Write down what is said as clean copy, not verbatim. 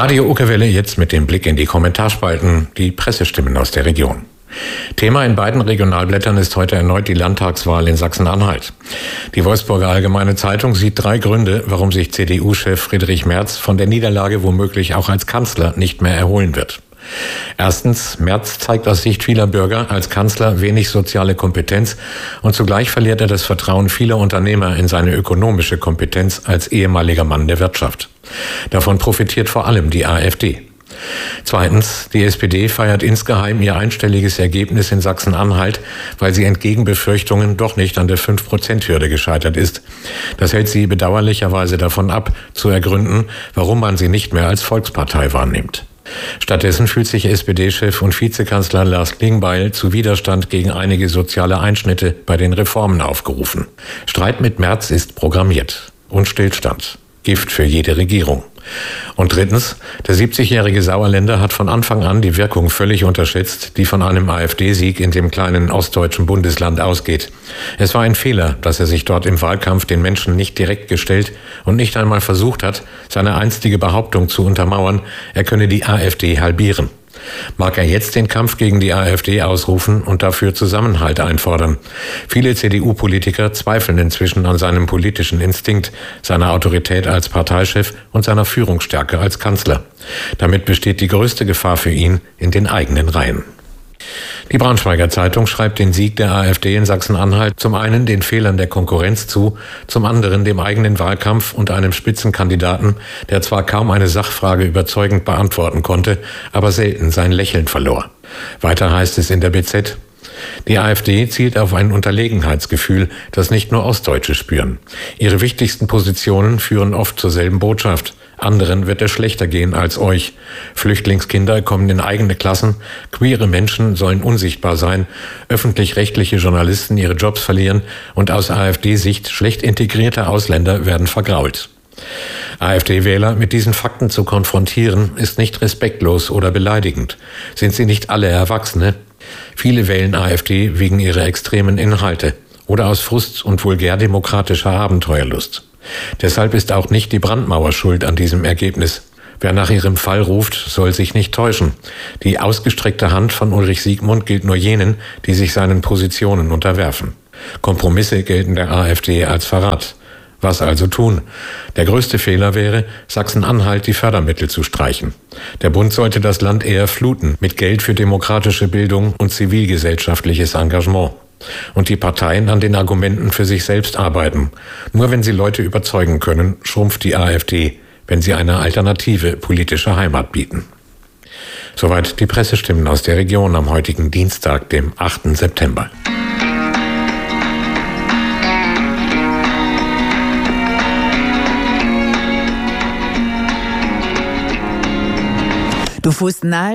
Radio Uckerwelle jetzt mit dem Blick in die Kommentarspalten, die Pressestimmen aus der Region. Thema in beiden Regionalblättern ist heute erneut die Landtagswahl in Sachsen-Anhalt. Die Wolfsburger Allgemeine Zeitung sieht 3 Gründe, warum sich CDU-Chef Friedrich Merz von der Niederlage womöglich auch als Kanzler nicht mehr erholen wird. Erstens, Merz zeigt aus Sicht vieler Bürger als Kanzler wenig soziale Kompetenz und zugleich verliert er das Vertrauen vieler Unternehmer in seine ökonomische Kompetenz als ehemaliger Mann der Wirtschaft. Davon profitiert vor allem die AfD. Zweitens, die SPD feiert insgeheim ihr einstelliges Ergebnis in Sachsen-Anhalt, weil sie entgegen Befürchtungen doch nicht an der 5%-Hürde gescheitert ist. Das hält sie bedauerlicherweise davon ab, zu ergründen, warum man sie nicht mehr als Volkspartei wahrnimmt. Stattdessen fühlt sich SPD-Chef und Vizekanzler Lars Klingbeil zu Widerstand gegen einige soziale Einschnitte bei den Reformen aufgerufen. Streit mit Merz ist programmiert und Stillstand. Gift für jede Regierung. Und drittens, der 70-jährige Sauerländer hat von Anfang an die Wirkung völlig unterschätzt, die von einem AfD-Sieg in dem kleinen ostdeutschen Bundesland ausgeht. Es war ein Fehler, dass er sich dort im Wahlkampf den Menschen nicht direkt gestellt und nicht einmal versucht hat, seine einstige Behauptung zu untermauern, er könne die AfD halbieren. Mag er jetzt den Kampf gegen die AfD ausrufen und dafür Zusammenhalt einfordern? Viele CDU-Politiker zweifeln inzwischen an seinem politischen Instinkt, seiner Autorität als Parteichef und seiner Führungsstärke als Kanzler. Damit besteht die größte Gefahr für ihn in den eigenen Reihen. Die Braunschweiger Zeitung schreibt den Sieg der AfD in Sachsen-Anhalt zum einen den Fehlern der Konkurrenz zu, zum anderen dem eigenen Wahlkampf und einem Spitzenkandidaten, der zwar kaum eine Sachfrage überzeugend beantworten konnte, aber selten sein Lächeln verlor. Weiter heißt es in der BZ: Die AfD zielt auf ein Unterlegenheitsgefühl, das nicht nur Ostdeutsche spüren. Ihre wichtigsten Positionen führen oft zur selben Botschaft. Anderen wird es schlechter gehen als euch. Flüchtlingskinder kommen in eigene Klassen, queere Menschen sollen unsichtbar sein, öffentlich-rechtliche Journalisten ihre Jobs verlieren und aus AfD-Sicht schlecht integrierte Ausländer werden vergrault. AfD-Wähler mit diesen Fakten zu konfrontieren, ist nicht respektlos oder beleidigend. Sind sie nicht alle Erwachsene? Viele wählen AfD wegen ihrer extremen Inhalte oder aus Frust und vulgär-demokratischer Abenteuerlust. Deshalb ist auch nicht die Brandmauer schuld an diesem Ergebnis. Wer nach ihrem Fall ruft, soll sich nicht täuschen. Die ausgestreckte Hand von Ulrich Siegmund gilt nur jenen, die sich seinen Positionen unterwerfen. Kompromisse gelten der AfD als Verrat. Was also tun? Der größte Fehler wäre, Sachsen-Anhalt die Fördermittel zu streichen. Der Bund sollte das Land eher fluten mit Geld für demokratische Bildung und zivilgesellschaftliches Engagement. Und die Parteien an den Argumenten für sich selbst arbeiten. Nur wenn sie Leute überzeugen können, schrumpft die AfD, wenn sie eine alternative politische Heimat bieten. Soweit die Pressestimmen aus der Region am heutigen Dienstag, dem 8. September. Du fährst nahe